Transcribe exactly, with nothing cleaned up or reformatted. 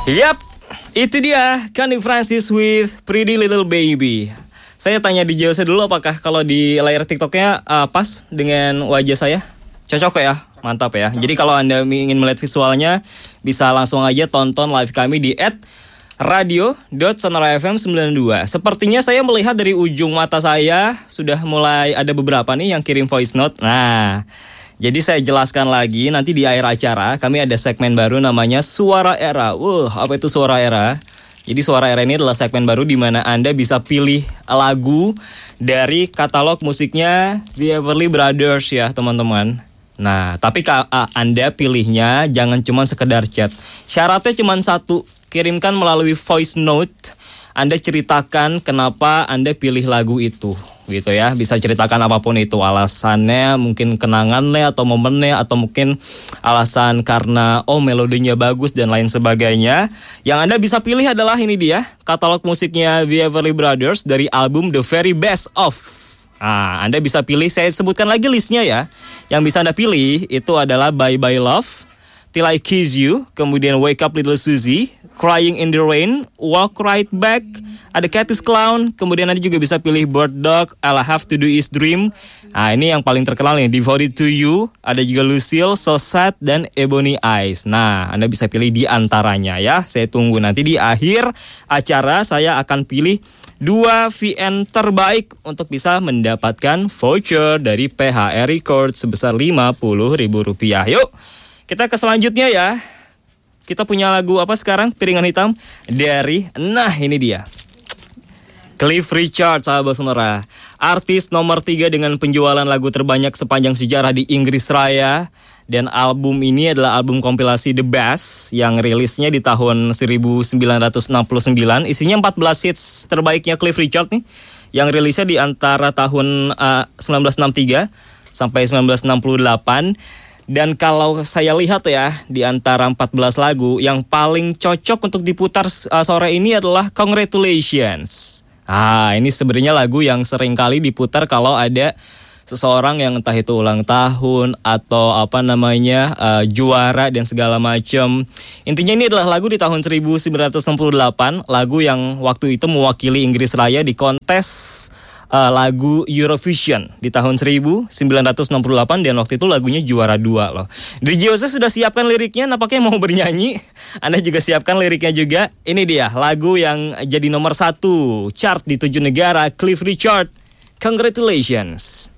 Yap, itu dia Connie Francis with Pretty Little Baby. Saya tanya di Jose dulu apakah kalau di layar TikToknya uh, pas dengan wajah saya? Cocok ya? Mantap ya. Jadi kalau Anda ingin melihat visualnya, bisa langsung aja tonton live kami di et radio dot sonora f m sembilan dua. Sepertinya saya melihat dari ujung mata saya sudah mulai ada beberapa nih yang kirim voice note. Nah, jadi saya jelaskan lagi, nanti di akhir acara kami ada segmen baru namanya Suara Era. Wah, apa itu Suara Era? Jadi Suara Era ini adalah segmen baru di mana Anda bisa pilih lagu dari katalog musiknya The Everly Brothers ya teman-teman. Nah, tapi ka- Anda pilihnya jangan cuma sekedar chat. Syaratnya cuma satu, kirimkan melalui voice note. Anda ceritakan kenapa Anda pilih lagu itu, gitu ya. Bisa ceritakan apapun itu, alasannya, mungkin kenangannya atau momennya, atau mungkin alasan karena oh melodinya bagus dan lain sebagainya. Yang Anda bisa pilih adalah ini dia, katalog musiknya The Everly Brothers dari album The Very Best Of. Nah, Anda bisa pilih, saya sebutkan lagi listnya ya. Yang bisa Anda pilih itu adalah Bye Bye Love, Till I Kiss You, kemudian Wake Up Little Susie, Crying in the Rain, Walk Right Back, ada Cat's Clown, kemudian Anda juga bisa pilih Bird Dog, All I Have to Do Is Dream. Nah, ini yang paling terkenal nih, Devoted to You, ada juga Lucille, So Sad, dan Ebony Eyes. Nah, Anda bisa pilih di antaranya ya. Saya tunggu nanti di akhir acara saya akan pilih dua V N terbaik untuk bisa mendapatkan voucher dari P H R Records sebesar lima puluh ribu rupiah. Yuk, kita ke selanjutnya ya. Kita punya lagu apa sekarang? Piringan Hitam dari, nah ini dia, Cliff Richard, sahabat sonora. Artis nomor tiga dengan penjualan lagu terbanyak sepanjang sejarah di Inggris Raya. Dan album ini adalah album kompilasi The Best yang rilisnya di tahun seribu sembilan ratus enam puluh sembilan. Isinya empat belas hits terbaiknya Cliff Richard nih, yang rilisnya di antara tahun uh, sembilan belas enam puluh tiga sampai sembilan belas enam puluh delapan. Dan kalau saya lihat ya, di antara empat belas lagu, yang paling cocok untuk diputar uh, sore ini adalah Congratulations. Ah, ini sebenarnya lagu yang sering kali diputar kalau ada seseorang yang entah itu ulang tahun atau apa namanya uh, juara dan segala macam. Intinya ini adalah lagu di tahun seribu sembilan ratus enam puluh delapan, lagu yang waktu itu mewakili Inggris Raya di kontes uh, lagu Eurovision di tahun seribu sembilan ratus enam puluh delapan, dan waktu itu lagunya juara dua loh. D J Jose sudah siapkan liriknya, nampaknya mau bernyanyi. Anda juga siapkan liriknya juga. Ini dia lagu yang jadi nomor satu chart di tujuh negara, Cliff Richard, Congratulations.